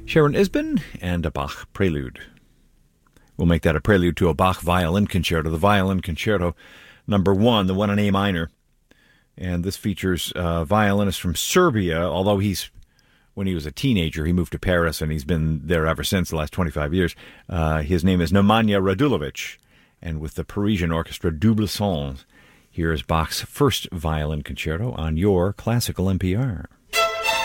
Sharon Isbin and a Bach prelude. We'll make that a prelude to a Bach violin concerto, the Violin Concerto number 1, the one in A minor. And this features a violinist from Serbia, although when he was a teenager, he moved to Paris, and he's been there ever since, the last 25 years. His name is Nemanja Radulovic, and with the Parisian orchestra Double Sons, here is Bach's first violin concerto on your Classical NPR.